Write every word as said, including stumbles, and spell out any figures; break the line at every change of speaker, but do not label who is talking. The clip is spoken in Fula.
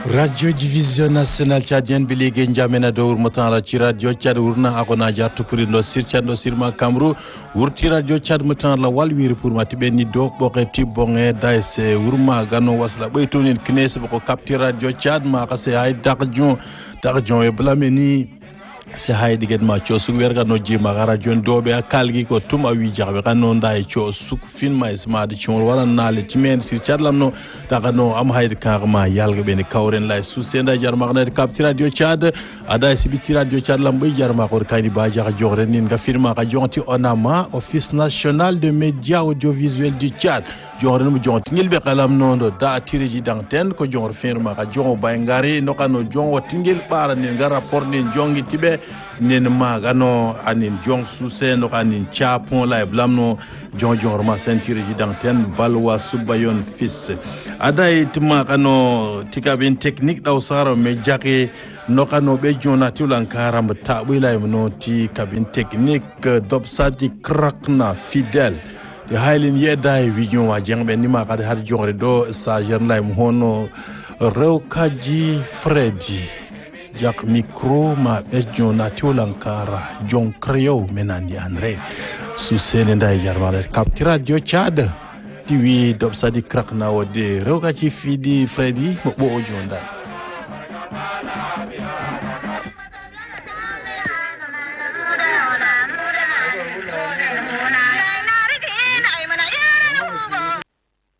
Radio Division National Tchadienne bilege njamena do urmatan la ci radio Tchad urna akona jartu puri no sir Tchad no sirma Kamru urti radio Tchad mutan la walwiri pour matibe ni do boketi bonge daise urma gano wasla baytunin kines bako kapti radio Tchad ma kase hay dakjon dakjon e blameni se hay diget ma cho su werga no jima radio dobe akalgi ko tuma wi jabe kanu ndai cho su fin ma isma de chon wara nale timen sir Tchad lamno daga no am hay karma yalga beni kawren lay su senda jar magna kapti radio Tchad ada sibiti radio Tchad lambe jar ma ko kayni ba jaga jogren nin ga firma ka jonti onama office national de médias audiovisuels du Tchad jogren mu jonti ngilbe kalam non do da tiriji d'antenne ko jor firma ka jongo bayngari no kano jongo tingil bara nin ga rapport nin jongi tibe nin magano anin jong susen no anin chapon live lamno jon jor ma sentiriji d'antenne balwa subayon fils ada itima kano tikabin technique daw saro me jake no kano be jona tulan karam tabila no ti cabine technique dobsadi krakna fidèle de haylin yeda vision wa jengbe ni ma kad har jongre do stagiaire lay mo hono rewkaji Freddy jak micro ma be jona tulan kara jon creo menandi andre su sene nday jarmale kapti radio Tchad ti wi dobsadi krakna wode rewkaji fidi Freddy mo bo jonda